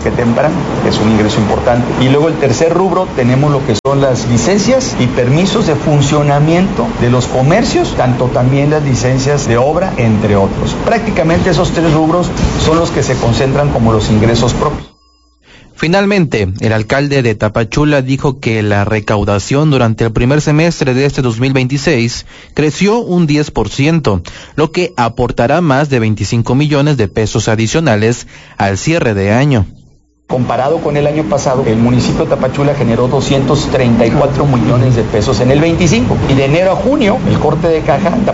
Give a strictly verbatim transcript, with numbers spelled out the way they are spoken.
que temprano, que es un ingreso importante. Y luego el tercer rubro tenemos lo que son las licencias y permisos de funcionamiento de los comercios, tanto también las licencias de obra, entre otros. Prácticamente esos tres rubros son los que se concentran como los ingresos propios. Finalmente, el alcalde de Tapachula dijo que la recaudación durante el primer semestre de este dos mil veintiséis creció un diez por ciento, lo que aportará más de veinticinco millones de pesos adicionales al cierre de año. Comparado con el año pasado, el municipio de Tapachula generó doscientos treinta y cuatro millones de pesos en el veinticinco, y de enero a junio, el corte de caja